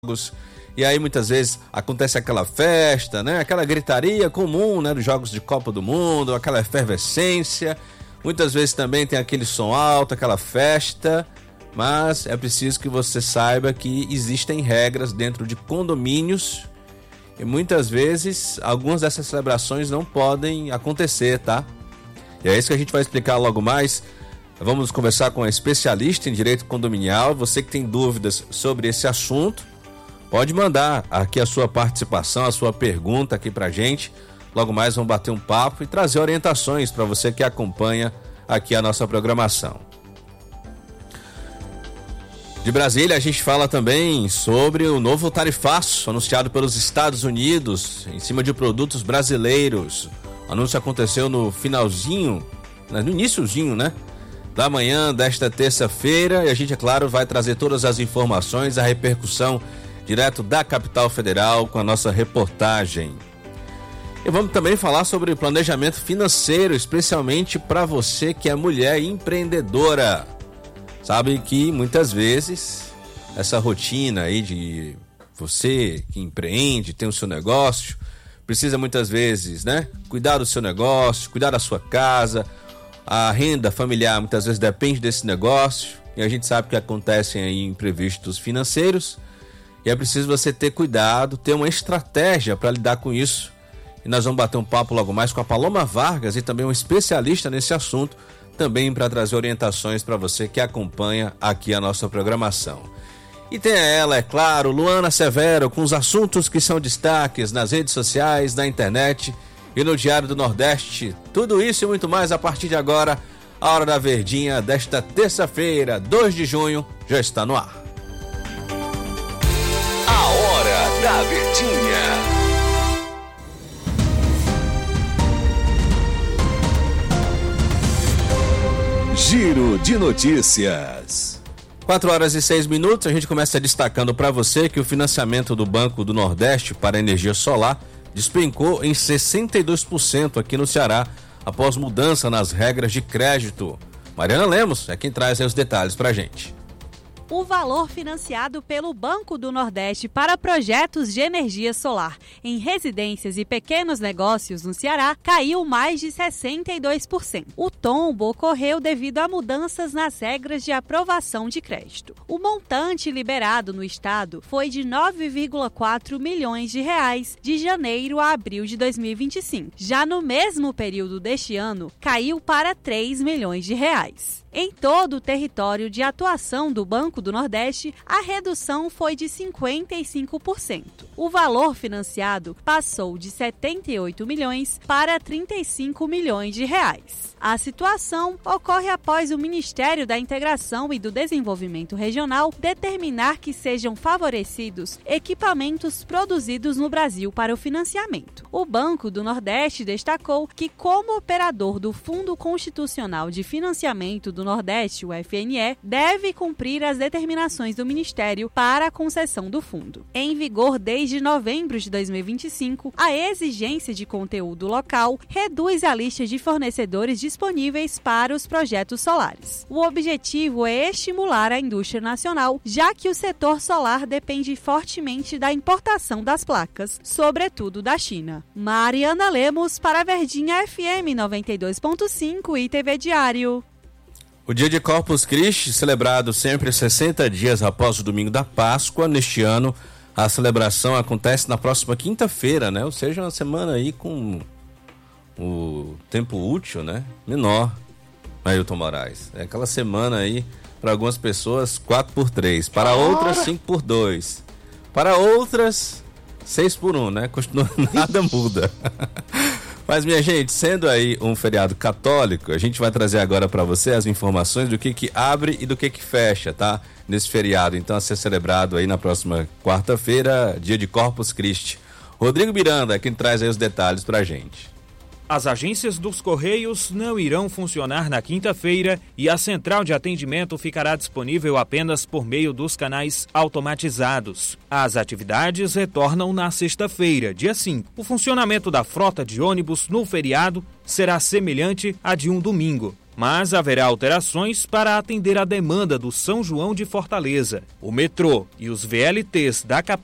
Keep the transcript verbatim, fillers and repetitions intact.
E aí muitas vezes acontece aquela festa, né? Aquela gritaria comum, né? Dos jogos de Copa do Mundo, aquela efervescência. Muitas vezes também tem aquele som alto, aquela festa. Mas é preciso que você saiba que existem regras dentro de condomínios. E muitas vezes algumas dessas celebrações não podem acontecer, tá? E é isso que a gente vai explicar logo mais. Vamos conversar com a especialista em direito condominial. Você que tem dúvidas sobre esse assunto, pode mandar aqui a sua participação, a sua pergunta aqui pra gente. Logo mais vamos bater um papo e trazer orientações para você que acompanha aqui a nossa programação. De Brasília a gente fala também sobre o novo tarifaço anunciado pelos Estados Unidos em cima de produtos brasileiros. O anúncio aconteceu no finalzinho, no iniciozinho, né? Da manhã desta terça-feira, e a gente, é claro, vai trazer todas as informações, a repercussão direto da capital federal com a nossa reportagem. E vamos também falar sobre planejamento financeiro, especialmente para você que é mulher empreendedora. Sabe que muitas vezes essa rotina aí de você que empreende, tem o seu negócio, precisa muitas vezes, né, cuidar do seu negócio, cuidar da sua casa. A renda familiar muitas vezes depende desse negócio e a gente sabe que acontecem aí imprevistos financeiros. E é preciso você ter cuidado, ter uma estratégia para lidar com isso. E nós vamos bater um papo logo mais com a Paloma Vargas e também um especialista nesse assunto, também para trazer orientações para você que acompanha aqui a nossa programação. E tem ela, é claro, Luana Severo, com os assuntos que são destaques nas redes sociais, na internet e no Diário do Nordeste. Tudo isso e muito mais a partir de agora. A Hora da Verdinha desta terça-feira, dois de junho, já está no ar. Da Verdinha. Giro de notícias. quatro horas e seis minutos, a gente começa destacando para você que o financiamento do Banco do Nordeste para a energia solar despencou em sessenta e dois por cento aqui no Ceará após mudança nas regras de crédito. Mariana Lemos é quem traz aí os detalhes para a gente. O valor financiado pelo Banco do Nordeste para projetos de energia solar em residências e pequenos negócios no Ceará caiu mais de sessenta e dois por cento. O tombo ocorreu devido a mudanças nas regras de aprovação de crédito. O montante liberado no estado foi de nove vírgula quatro milhões de reais de janeiro a abril de dois mil e vinte e cinco. Já no mesmo período deste ano, caiu para três milhões de reais. Em todo o território de atuação do Banco do Nordeste, a redução foi de cinquenta e cinco por cento. O valor financiado passou de setenta e oito milhões para trinta e cinco milhões de reais. A situação ocorre após o Ministério da Integração e do Desenvolvimento Regional determinar que sejam favorecidos equipamentos produzidos no Brasil para o financiamento. O Banco do Nordeste destacou que, como operador do Fundo Constitucional de Financiamento do Nordeste, o F N E, deve cumprir as determinações do Ministério para a concessão do fundo. Em vigor desde novembro de dois mil e vinte e cinco, a exigência de conteúdo local reduz a lista de fornecedores disponíveis para os projetos solares. O objetivo é estimular a indústria nacional, já que o setor solar depende fortemente da importação das placas, sobretudo da China. Mariana Lemos para a Verdinha F M noventa e dois ponto cinco e T V Diário. O dia de Corpus Christi, celebrado sempre sessenta dias após o domingo da Páscoa, neste ano a celebração acontece na próxima quinta-feira, né? Ou seja, uma semana aí com o tempo útil, né, menor. Ailton Moraes, é aquela semana aí para algumas pessoas quatro por três, para outras cinco por dois, para outras seis por um, né? Continua, nada muda. Mas, minha gente, sendo aí um feriado católico, a gente vai trazer agora para você as informações do que que abre e do que que fecha, tá? Nesse feriado, então, a ser celebrado aí na próxima quarta-feira, dia de Corpus Christi. Rodrigo Miranda é quem traz aí os detalhes pra gente. As agências dos Correios não irão funcionar na quinta-feira e a central de atendimento ficará disponível apenas por meio dos canais automatizados. As atividades retornam na sexta-feira, dia cinco. O funcionamento da frota de ônibus no feriado será semelhante à de um domingo, mas haverá alterações para atender a demanda do São João de Fortaleza. O metrô e os V L Ts da capital